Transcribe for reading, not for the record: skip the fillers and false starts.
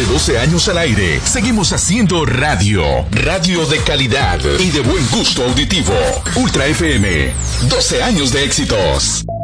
12 años al aire, seguimos haciendo radio. Radio de calidad y de buen gusto auditivo. Ultra FM, 12 años de éxitos.